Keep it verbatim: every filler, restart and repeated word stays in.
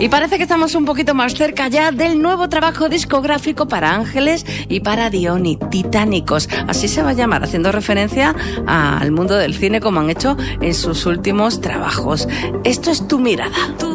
Y parece que estamos un poquito más cerca ya del nuevo trabajo discográfico para Ángeles y para Diony, Titánicos. Así se va a llamar, haciendo referencia al mundo del cine como han hecho en sus últimos trabajos. Esto es Tu Mirada.